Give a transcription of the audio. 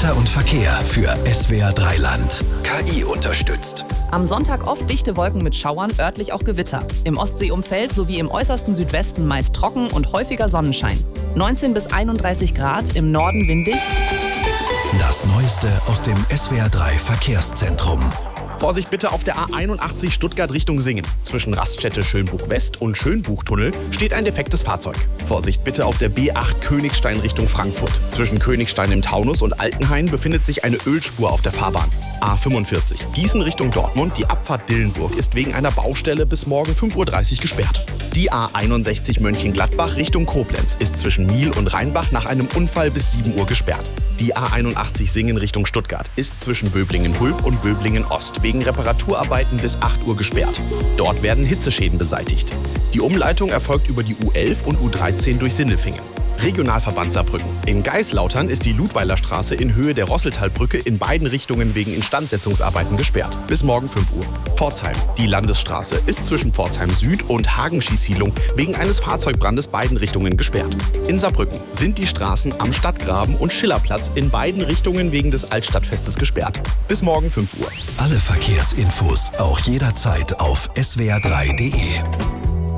Wetter und Verkehr für SWR 3 Land. KI unterstützt. Am Sonntag oft dichte Wolken mit Schauern, örtlich auch Gewitter. Im Ostseeumfeld sowie im äußersten Südwesten meist trocken und häufiger Sonnenschein. 19 bis 31 Grad, im Norden windig. Das Neueste aus dem SWR 3 Verkehrszentrum. Vorsicht bitte auf der A81 Stuttgart Richtung Singen. Zwischen Raststätte Schönbuch West und Schönbuchtunnel steht ein defektes Fahrzeug. Vorsicht bitte auf der B8 Königstein Richtung Frankfurt. Zwischen Königstein im Taunus und Altenhain befindet sich eine Ölspur auf der Fahrbahn. A45 Gießen Richtung Dortmund, die Abfahrt Dillenburg ist wegen einer Baustelle bis morgen 5:30 Uhr gesperrt. Die A61 Mönchengladbach Richtung Koblenz ist zwischen Miel und Rheinbach nach einem Unfall bis 7 Uhr gesperrt. Die A81 Singen Richtung Stuttgart ist zwischen Böblingen-Hulb und Böblingen-Ost wegen Reparaturarbeiten bis 8 Uhr gesperrt. Dort werden Hitzeschäden beseitigt. Die Umleitung erfolgt über die U11 und U13 durch Sindelfingen. Regionalverband Saarbrücken. In Geislautern ist die Ludweiler Straße in Höhe der Rosseltalbrücke in beiden Richtungen wegen Instandsetzungsarbeiten gesperrt. Bis morgen 5 Uhr. Pforzheim. Die Landesstraße ist zwischen Pforzheim Süd und Hagenschießsiedlung wegen eines Fahrzeugbrandes beiden Richtungen gesperrt. In Saarbrücken sind die Straßen am Stadtgraben und Schillerplatz in beiden Richtungen wegen des Altstadtfestes gesperrt. Bis morgen 5 Uhr. Alle Verkehrsinfos auch jederzeit auf swr3.de.